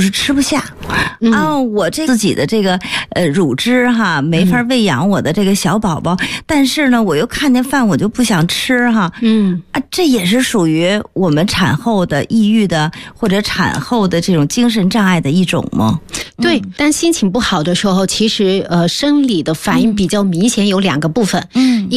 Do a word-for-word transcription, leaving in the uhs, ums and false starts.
就是吃不下。 嗯、 啊，我这自己的这个呃乳汁哈没法喂养我的这个小宝宝，嗯、但是呢，我又看见饭我就不想吃哈。 嗯啊，这也是属于我们产后的抑郁的或者产后的这种精神障碍的一种吗？ 对，嗯、但心情不好的时候，其实呃生理的反应比较明显，有两个部分。 嗯。